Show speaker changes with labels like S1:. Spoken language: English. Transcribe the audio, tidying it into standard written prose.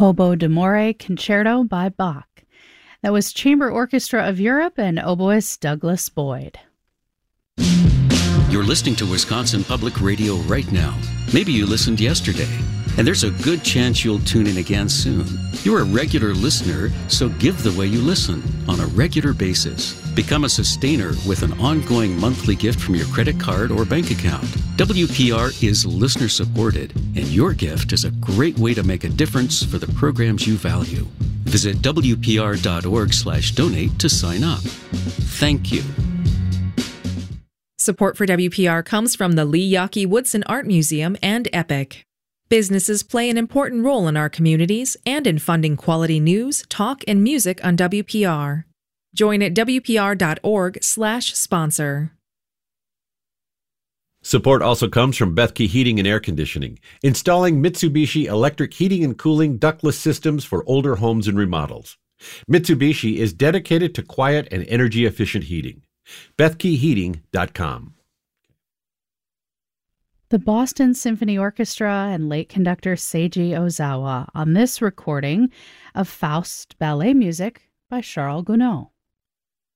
S1: Oboe d'Amore Concerto by Bach. That was Chamber Orchestra of Europe and oboist Douglas Boyd.
S2: You're listening to Wisconsin Public Radio right now. Maybe you listened yesterday, and there's a good chance you'll tune in again soon. You're a regular listener, so give the way you listen on a regular basis. Become a sustainer with an ongoing monthly gift from your credit card or bank account. WPR is listener supported, and your gift is a great way to make a difference for the programs you value. Visit WPR.org/donate to sign up. Thank you.
S3: Support for WPR comes from the Lee Yawkey Woodson Art Museum and EPIC. Businesses play an important role in our communities and in funding quality news, talk, and music on WPR. Join at WPR.org/sponsor.
S4: Support also comes from Bethke Heating and Air Conditioning, installing Mitsubishi electric heating and cooling ductless systems for older homes and remodels. Mitsubishi is dedicated to quiet and energy-efficient heating. BethkeHeating.com.
S1: The Boston Symphony Orchestra and late conductor Seiji Ozawa on this recording of Faust ballet music by Charles Gounod.